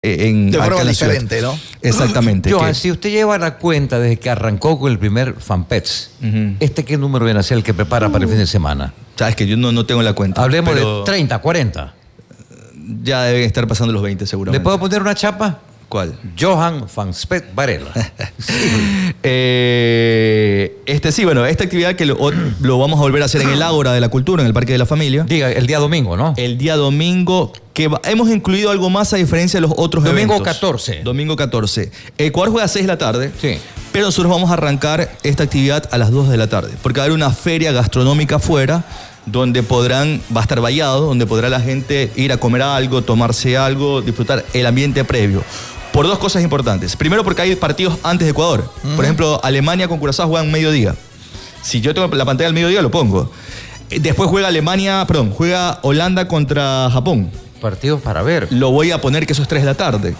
de forma diferente, ¿no? Exactamente. Johan, si usted lleva la cuenta desde que arrancó con el primer FanPets, ¿qué número viene a ser el que prepara para el fin de semana? Sabes que yo no tengo la cuenta. Hablemos de 30, 40. Ya deben estar pasando los 20 seguramente. ¿Le puedo poner una chapa? ¿Cuál? Johan FanPets Varela. Sí, bueno, esta actividad que lo vamos a volver a hacer en el Ágora de la Cultura, en el Parque de la Familia. Diga, el día domingo, ¿no? El día domingo, hemos incluido algo más a diferencia de los otros domingo eventos. 14. Domingo 14. Ecuador juega a 6 de la tarde. Sí. Pero nosotros vamos a arrancar esta actividad a las 2 de la tarde. Porque va a haber una feria gastronómica afuera, donde va a estar vallado, donde podrá la gente ir a comer algo, tomarse algo, disfrutar el ambiente previo. Por dos cosas importantes. Primero, porque hay partidos antes de Ecuador. Por ejemplo, Alemania con Curazao juegan mediodía. Si yo tengo la pantalla al mediodía, lo pongo. Después juega Holanda contra Japón. Partidos para ver. Lo voy a poner que eso es 3 de la tarde.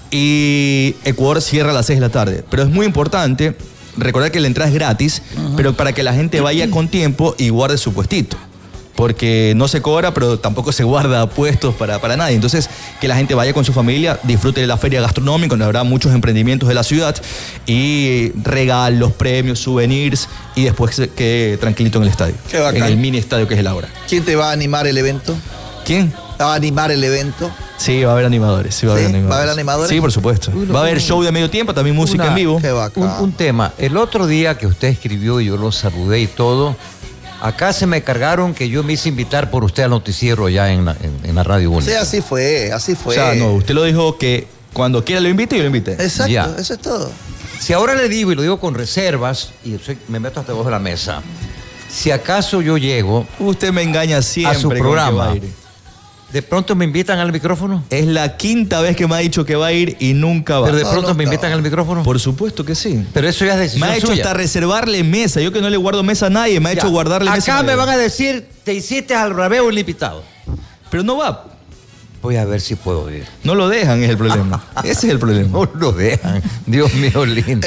Y Ecuador cierra a las 6 de la tarde. Pero es muy importante recordar que la entrada es gratis, pero para que la gente vaya con tiempo y guarde su puestito. Porque no se cobra, pero tampoco se guarda puestos para nadie. Entonces, que la gente vaya con su familia, disfrute de la feria gastronómica, donde habrá muchos emprendimientos de la ciudad, y regalos, premios, souvenirs, y después se quede tranquilito en el estadio. Qué bacán. En el mini estadio que es el Ágora. ¿Quién te va a animar el evento? ¿Quién? ¿Va a animar el evento? Sí, va a haber animadores. Sí, va a haber animadores. Sí, por supuesto. Va a haber show de medio tiempo, también música en vivo. Qué bacán. Un tema. El otro día que usted escribió y yo lo saludé y todo, acá se me cargaron que yo me hice invitar por usted al noticiero ya en la Radio Única. Sí, así fue. O sea, no, usted lo dijo que cuando quiera lo invite y yo lo invite. Exacto, Ya. eso es todo. Si ahora le digo, y lo digo con reservas, y me meto hasta debajo de la mesa, si acaso yo llego Usted me engaña siempre a su con que programa, va a ir. ¿de pronto me invitan al micrófono? Es la quinta vez que me ha dicho que va a ir y nunca va. Pero de pronto me invitan al micrófono. Por supuesto que sí. Pero eso ya es decisión Me ha hecho suya. hasta reservarle mesa. Yo que no le guardo mesa a nadie, me ha Ya. hecho guardarle mesa. Acá me van a decir, te hiciste al rabeo el invitado. Pero no va. Voy a ver si puedo ir. No lo dejan, es el problema. Ese es el problema. No lo dejan. Dios mío, lindo.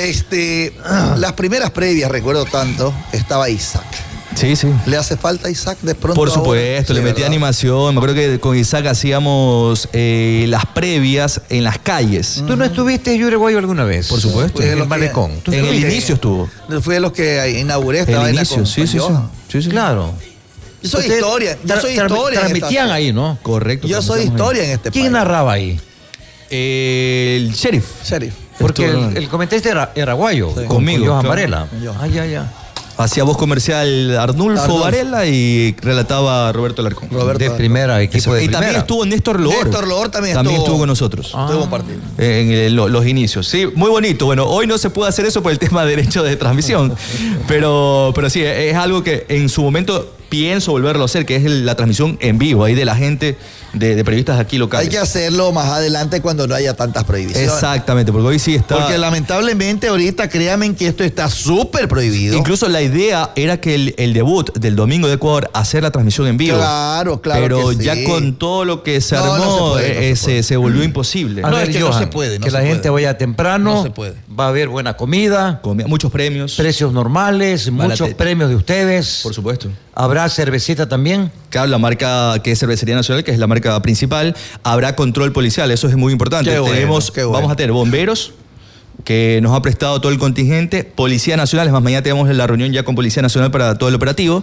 Las primeras previas, recuerdo tanto, estaba Isaac. Sí, sí. ¿Le hace falta a Isaac de pronto? Por supuesto, ahora? le Sí, metí ¿verdad? animación. Me acuerdo que con Isaac hacíamos las previas en las calles. ¿Tú no estuviste en Uruguay alguna vez? Por supuesto. Fue de En los el que- malecón. ¿Tú En el estuviste? inicio estuvo. Fue de los que inauguré esta El vaina inicio, con sí, sí, sí. Johan. Sí, sí. Claro. Yo soy Ustedes historia. Yo soy historia. en Transmitían esta- ahí, ¿no? Correcto. Yo soy transmitimos historia en este ¿Quién país. narraba ahí? ahí. El sheriff. Sheriff. Porque Estuvo- el comentarista era guayo. Sí. Con Conmigo, Johan claro. Varela. Con Johan. Ah, ya. Hacía voz comercial Arnulfo Varela y relataba Roberto Alarcón. Roberto. De primera, equipo Eso. de Y primera. también estuvo Néstor Loor. Néstor Loor también estuvo estuvo con nosotros. Estuvo compartido. En los inicios. Sí, muy bonito. Bueno, hoy no se puede hacer eso por el tema de derechos de transmisión. pero sí, es algo que en su momento pienso volverlo a hacer, que es la transmisión en vivo ahí de la gente, de periodistas de aquí locales. Hay que hacerlo más adelante cuando no haya tantas prohibiciones. Exactamente, porque hoy sí está... Porque lamentablemente ahorita, créanme que esto está súper prohibido. Incluso la idea era que el debut del domingo de Ecuador, hacer la transmisión en vivo. Claro, Pero que sí. ya con todo lo que se No, armó, no se puede, no se puede. se volvió imposible. A No, ver, es que no Johan, se puede, no que se la gente puede. vaya temprano. No se puede. Va a haber buena comida, Muchos premios. precios normales, muchos Baratete. premios de ustedes. Por supuesto. ¿Habrá cervecita también? Claro, la marca que es Cervecería Nacional, que es la marca principal, habrá control policial, eso es muy importante. Qué bueno, qué bueno. Vamos a tener bomberos, que nos ha prestado todo el contingente, Policía Nacional, es más, mañana tenemos la reunión ya con Policía Nacional para todo el operativo.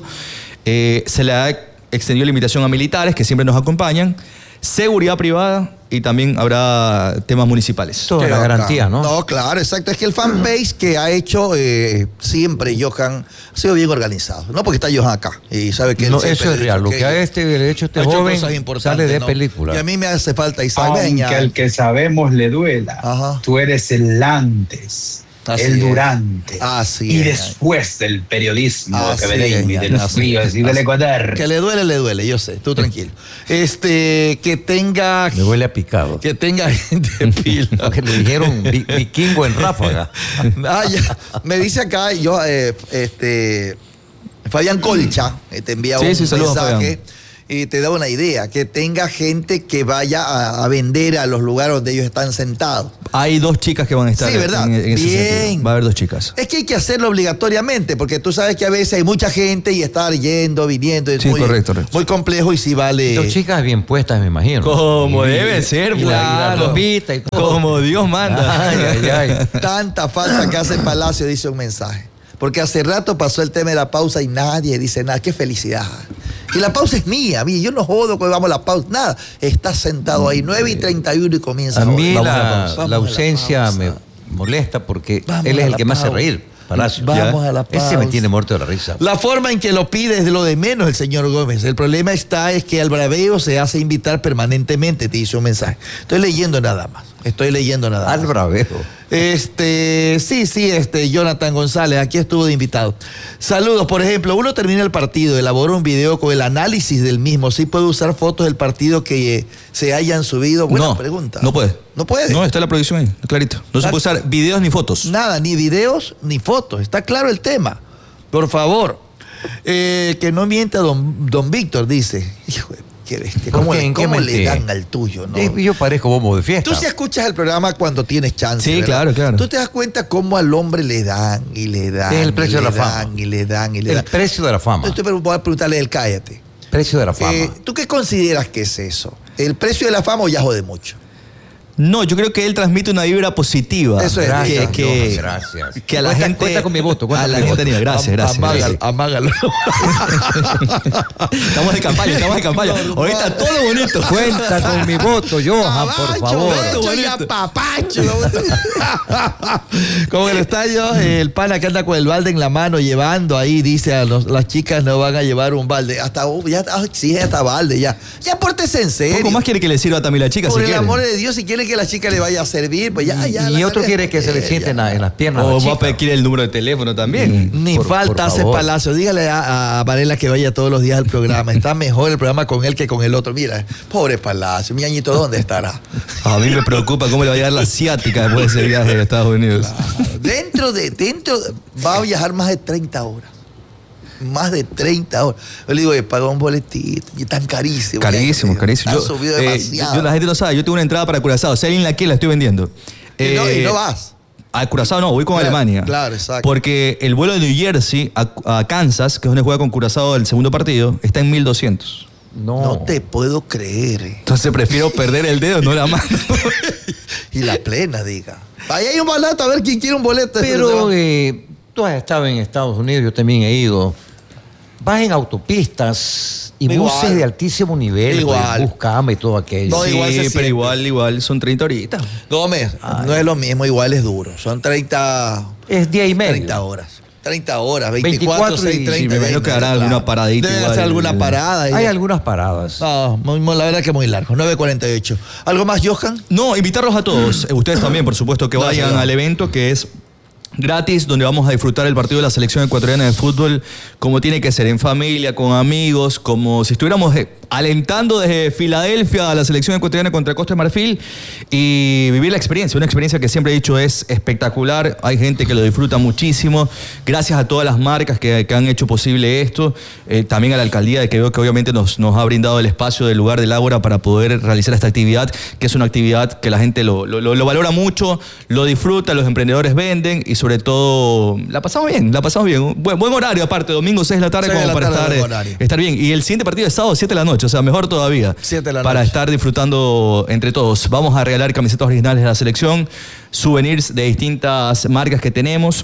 Se le ha extendido la invitación a militares, que siempre nos acompañan, seguridad privada y también habrá temas municipales. Toda Qué la bacán. garantía, ¿no? No, claro, exacto. Es que el fanpage que ha hecho siempre Johan ha sido bien organizado. No porque está Johan acá y sabe que él No, siempre eso es ha real. dicho Lo que que ha hecho este joven cosas importantes, sale de ¿no? película. Y a mí me hace falta Isaac Aunque Beña. al que sabemos le duela, Ajá. tú eres el antes, Así el es. durante Así y es. después del periodismo Así que venimos es. de los Así ríos y del Así. Ecuador. Que le duele, yo sé, tú tranquilo. Que tenga Me huele a picado. gente pila. Que le dijeron vikingo en ráfaga. Ya. Me dice acá, Fabián Colcha, te envía Sí, un sí, saludos, mensaje. Fabián. Y te da una idea, que tenga gente que vaya a vender a los lugares donde ellos están sentados. Hay 2 chicas que van a estar Sí, ¿verdad? en ese Bien. sentido. Va a haber 2 chicas. Es que hay que hacerlo obligatoriamente, porque tú sabes que a veces hay mucha gente y estar yendo, viniendo, es Sí, correcto. muy complejo y sí vale. 2 chicas bien puestas, me imagino. Como Y- debe ser, y la claro. ropita y todo. Como Dios manda. Ay, ay, ay. Tanta falta que hace Palacio, dice un mensaje. Porque hace rato pasó el tema de la pausa y nadie dice nada. ¡Qué felicidad! Y la pausa es mía. Mire, yo no jodo cuando vamos a la pausa. Nada. Está sentado ahí, 9:31 y comienza. A mí Vamos a la pausa. ausencia Vamos a la me pausa. molesta porque Vamos él es a el la que me hace pausa. reír, Palacio. Vamos a la Ese me pausa. tiene muerto de la risa. La forma en que lo pide es de lo de menos el señor Gómez. El problema es que al braveo se hace invitar permanentemente, te dice un mensaje. Estoy leyendo nada más. Al braveo. Jonathan González, aquí estuvo de invitado. Saludos, por ejemplo, uno termina el partido, elabora un video con el análisis del mismo. ¿Sí puede usar fotos del partido que se hayan subido? Buena pregunta. No puede. ¿No puede? No, está la prohibición ahí, clarito. No se puede usar videos ni fotos. Nada, ni videos ni fotos. Está claro el tema. Por favor. Que no mienta don Víctor, dice. Hijo de qué bestia. ¿Por ¿Cómo, qué? ¿En qué cómo le menté? dan al tuyo? ¿No? Yo parezco bombo de fiesta. Tú sí escuchas el programa cuando tienes chance. Sí, ¿verdad? claro, claro. Tú te das cuenta cómo al hombre le dan y le dan. Es el precio y de le la dan, fama. y le dan y le El dan. precio de la fama. Voy a preguntarle él, cállate. Precio de la fama. ¿Tú qué consideras que es eso? ¿El precio de la fama o ya jode mucho? No, yo creo que él transmite una vibra positiva. Eso es. Gracias, que, gracias. que a la Cuenta- gente. cuenta con mi voto, cuenta A la con mi gente voto. anima. Gracias. Amágalo. Estamos de campaña. Ahorita todo bonito. Cuenta con mi voto, Johan, por favor. Becho y apapacho. Como en el estadio, el pana que anda con el balde en la mano llevando ahí, dice a las chicas no van a llevar un balde. Ya exige hasta balde, ya. Ya pórtese en serio. Poco más quiere que le sirva también la chica Por si el quiere. amor de Dios, si quiere que la chica le vaya a servir, pues ya. Y otro quiere que se le sienten en las piernas. a la O va a chica. pedir el número de teléfono también. Ni Por falta hace favor. Palacio. Dígale a Varela que vaya todos los días al programa. Está mejor el programa con él que con el otro. Mira, pobre Palacio, mi añito, ¿dónde estará? A mí me preocupa cómo le va a llegar la asiática después de ese viaje a Estados Unidos. Va a viajar más de 30 horas. Más de 30 horas. Yo le digo, paga un boletito. Y tan carísimo. Carísimo. Ha subido demasiado. La gente no sabe, yo tengo una entrada para Curazao. Si alguien la quiere, la estoy vendiendo. Y no vas. A Curazao no, voy con Claro, Alemania. claro, exacto. Porque el vuelo de New Jersey a Kansas, que es donde juega con Curazao el segundo partido, está en 1,200. No te puedo creer. Entonces prefiero perder el dedo, no la mano. Y la plena, diga. Ahí hay un boleto, a ver quién quiere un boleto. Pero tú has estado en Estados Unidos, yo también he ido. Vas en autopistas y Igual. buses de altísimo nivel, Igual. bus cama y todo aquello. No, Sí, igual se pero siente. igual son 30 horitas. Gómez, no es lo mismo, igual es duro. Son 30 Es día y medio. 30 horas. 30 horas, 24, 6, 30. sí, me imagino que hará alguna paradita Deben igual. hacer alguna parada. Hay algunas paradas. No, la verdad que muy largo. 9:48. ¿Algo más, Johan? No, invitarlos a todos, ustedes también, por supuesto, que Gracias, vayan Johan. al evento que es gratis, donde vamos a disfrutar el partido de la selección ecuatoriana de fútbol como tiene que ser, en familia, con amigos, como si estuviéramos alentando desde Filadelfia a la selección ecuatoriana contra Costa de Marfil y vivir la experiencia, una experiencia que siempre he dicho es espectacular, hay gente que lo disfruta muchísimo, gracias a todas las marcas que han hecho posible esto, también a la alcaldía de Quevedo que obviamente nos ha brindado el espacio del lugar del Ágora para poder realizar esta actividad, que es una actividad que la gente lo valora mucho, lo disfruta, los emprendedores venden y sobre todo la pasamos bien. Buen horario aparte, domingo 6 de la tarde 6 de como la para tarde, buen horario. estar bien. Y el siguiente partido es sábado 7 de la noche, o sea, mejor todavía. 7 de la para noche. estar disfrutando entre todos. Vamos a regalar camisetas originales de la selección, souvenirs de distintas marcas que tenemos.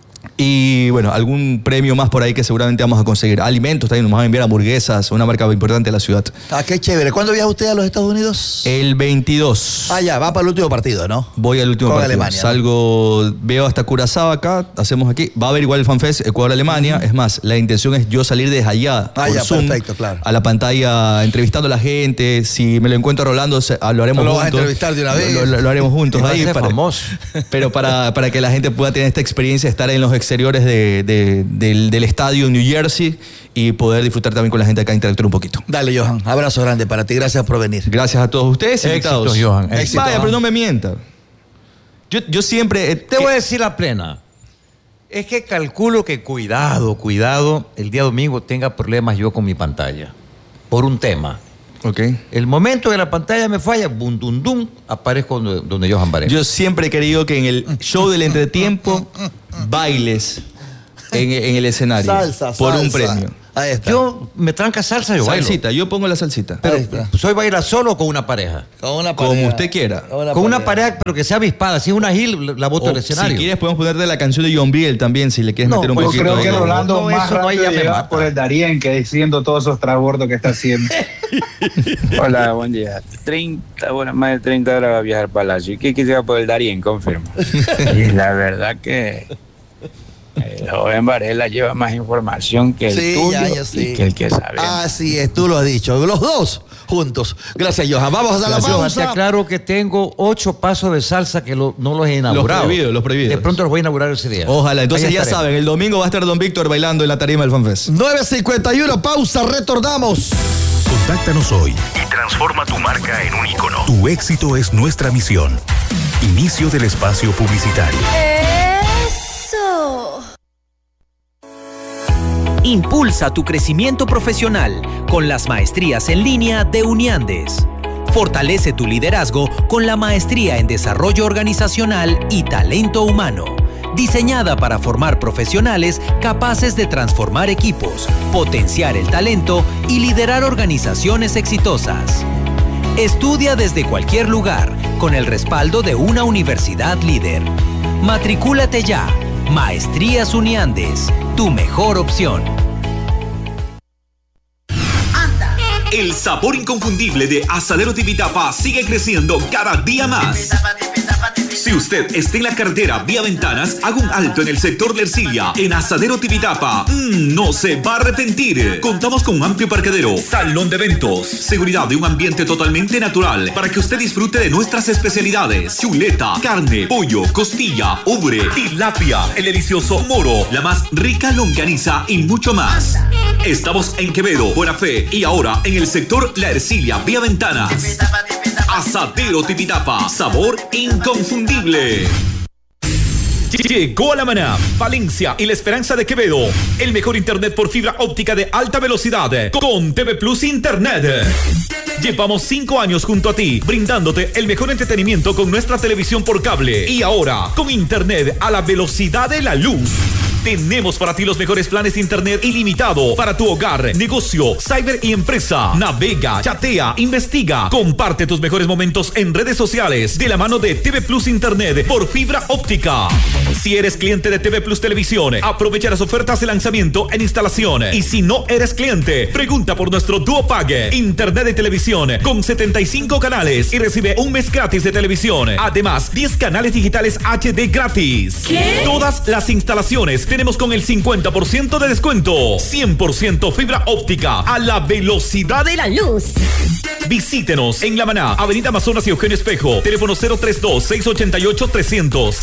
Y bueno, algún premio más por ahí que seguramente vamos a conseguir. Alimentos también, nos van a enviar hamburguesas, una marca importante de la ciudad. Ah, qué chévere. ¿Cuándo viaja usted a los Estados Unidos? El 22. Ah, ya, va para el último partido, ¿no? Voy al último Con partido. Alemania, ¿no? Salgo, veo hasta Curazao acá, hacemos aquí. Va a haber igual el FanFest Ecuador-Alemania. Es más, la intención es yo salir desde allá, Ah, por ya, Zoom, perfecto, claro. a la pantalla, entrevistando a la gente. Si me lo encuentro a Rolando, lo haremos Lo juntos. vas a entrevistar de una vez. Lo haremos juntos Va a ahí. ser famoso. Pero para que la gente pueda tener esta experiencia de estar en los exteriores del estadio en New Jersey y poder disfrutar también con la gente acá, interactuar un poquito. Dale, Johan. Abrazo grande para ti. Gracias por venir. Gracias a todos ustedes, invitados. Éxitos, Johan. Éxito, Vaya, ¿ah? pero no me mienta. Yo siempre... Te voy a decir la plena. Es que calculo que cuidado, el día domingo tenga problemas yo con mi pantalla. por un tema. Ok. El momento que la pantalla me falla, bum, dum, dum, aparezco donde Johan Varela. Yo siempre he querido que en el show del entretiempo bailes en el escenario. Salsa, por un salsa. premio. Ahí está. Yo me tranca salsa, yo bailo. Salsita, yo pongo la salsita. Ahí está. ¿Soy bailar solo o con una pareja? Con una Como pareja. usted quiera. Con una pareja, pero que sea avispada. Si es una Gil, la boto O, al escenario. si quieres, podemos ponerte la canción de John Biel también, si le quieres No, meter un pues Yo poquito. creo que ahí. Rolando No, más eso no, rápido ella me llegaba mata. por el Darién que diciendo todos esos trasbordos que está haciendo. Hola, buen día. 30 horas, más de 30 horas va a viajar Palacio. ¿Y qué se va por el Darién? Confirmo. Y la verdad que el joven Varela lleva más información que el Sí, tuyo ya sí. y que el que sabe. Así es, tú lo has dicho. Los dos juntos. Gracias, Johan. Vamos a dar la Gracias, Johan. Te pausa. aclaro que tengo 8 pasos de salsa que no los he inaugurado. Los prohibidos. De pronto los voy a inaugurar ese día. Ojalá. Entonces Ahí ya estaremos. saben, el domingo va a estar Don Víctor bailando en la tarima del FanFest. 9:51, pausa, retornamos. Contáctanos hoy y transforma tu marca en un icono. Tu éxito es nuestra misión. Inicio del espacio publicitario. Eso. Impulsa tu crecimiento profesional con las maestrías en línea de Uniandes. Fortalece tu liderazgo con la maestría en desarrollo organizacional y talento humano, diseñada para formar profesionales capaces de transformar equipos, potenciar el talento y liderar organizaciones exitosas. Estudia desde cualquier lugar con el respaldo de una universidad líder. Matricúlate ya. Maestrías Uniandes, tu mejor opción. El sabor inconfundible de Asadero Tipitapa sigue creciendo cada día más. Si usted está en la carretera vía Ventanas, haga un alto en el sector de Ercilia, en Asadero Tipitapa. No se va a arrepentir. Contamos con un amplio parqueadero, salón de eventos, seguridad y un ambiente totalmente natural para que usted disfrute de nuestras especialidades: chuleta, carne, pollo, costilla, ubre, tilapia, el delicioso moro, la más rica longaniza y mucho más. Estamos en Quevedo, Buena Fe y ahora en el sector La Ercilia, vía Ventanas. Asadero Tipitapa, sabor inconfundible. Llegó a La Maná, Valencia y La Esperanza de Quevedo. El mejor internet por fibra óptica de alta velocidad con TV Plus Internet. Llevamos 5 años junto a ti, brindándote el mejor entretenimiento con nuestra televisión por cable. Y ahora, con internet a la velocidad de la luz. Tenemos para ti los mejores planes de internet ilimitado para tu hogar, negocio, cyber y empresa. Navega, chatea, investiga, comparte tus mejores momentos en redes sociales de la mano de TV Plus Internet por fibra óptica. Si eres cliente de TV Plus Televisión, aprovecha las ofertas de lanzamiento en instalación. Y si no eres cliente, pregunta por nuestro Duo Pague, internet de televisión con 75 canales y recibe un mes gratis de televisión. Además, 10 canales digitales HD gratis. ¿Qué? Todas las instalaciones tenemos con el 50% de descuento. 100% fibra óptica a la velocidad de la luz. Visítenos en La Maná, Avenida Amazonas y Eugenio Espejo. Teléfono 032-688-300,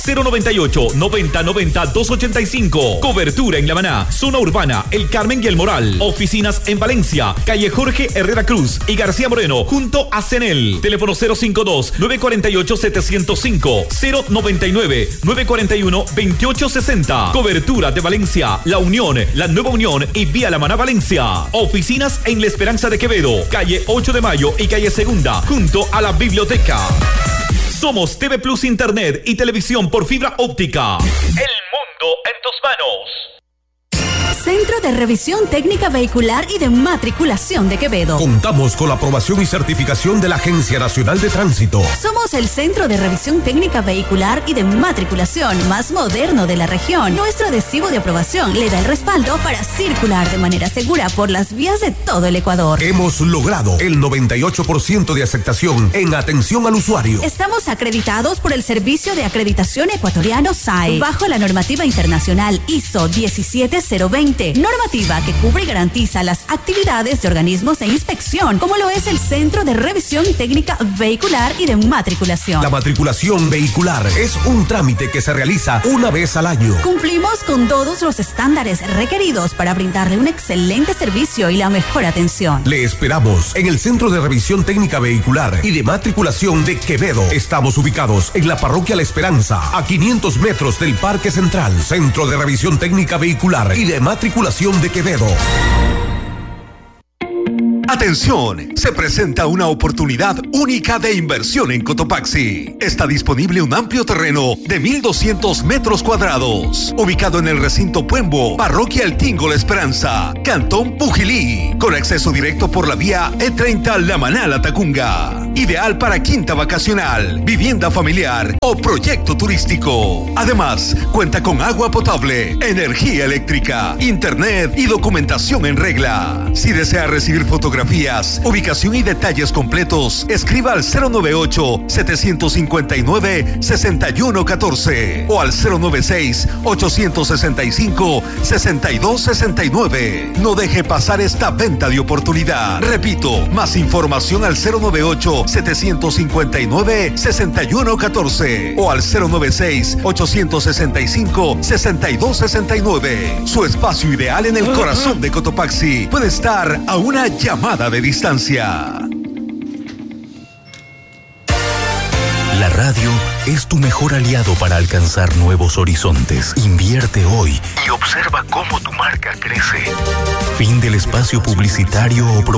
098-9090-285. Cobertura en La Maná, zona urbana, El Carmen y El Moral. Oficinas en Valencia, calle Jorge Herrera Cruz y García Moreno, junto a CENEL. Teléfono 052-948-705, 099-941-2860. Cobertura de Valencia, La Unión, La Nueva Unión y Vía La Maná Valencia. Oficinas en La Esperanza de Quevedo, calle 8 de Mayo y calle Segunda, junto a la biblioteca. Somos TV Plus Internet y televisión por fibra óptica. El mundo en tus manos. Centro de Revisión Técnica Vehicular y de Matriculación de Quevedo. Contamos con la aprobación y certificación de la Agencia Nacional de Tránsito. Somos el Centro de Revisión Técnica Vehicular y de Matriculación más moderno de la región. Nuestro adhesivo de aprobación le da el respaldo para circular de manera segura por las vías de todo el Ecuador. Hemos logrado el 98% de aceptación en atención al usuario. Estamos acreditados por el Servicio de Acreditación Ecuatoriano SAE, bajo la normativa internacional ISO 17020, normativa que cubre y garantiza las actividades de organismos de inspección, como lo es el Centro de Revisión Técnica Vehicular y de Matriculación. La matriculación vehicular es un trámite que se realiza una vez al año. Cumplimos con todos los estándares requeridos para brindarle un excelente servicio y la mejor atención. Le esperamos en el Centro de Revisión Técnica Vehicular y de Matriculación de Quevedo. Estamos ubicados en la Parroquia La Esperanza, a 500 metros del Parque Central. Centro de Revisión Técnica Vehicular y de Matriculación de Quevedo. Atención, se presenta una oportunidad única de inversión en Cotopaxi. Está disponible un amplio terreno de 1.200 metros cuadrados, ubicado en el recinto Puembo, Parroquia El Tingo La Esperanza, Cantón Pujilí, con acceso directo por la vía E30 La Manala Tacunga. Ideal para quinta vacacional, vivienda familiar o proyecto turístico. Además, cuenta con agua potable, energía eléctrica, internet y documentación en regla. Si desea recibir fotografías, ubicación y detalles completos, escriba al 098-759-6114 o al 096-865-6269. No deje pasar esta venta de oportunidad. Repito, más información al 098-759-6114 o al 096-865-6269. Su espacio ideal en el corazón de Cotopaxi puede estar a una llamada de distancia. La radio es tu mejor aliado para alcanzar nuevos horizontes. Invierte hoy y observa cómo tu marca crece. Fin del espacio publicitario o promocional.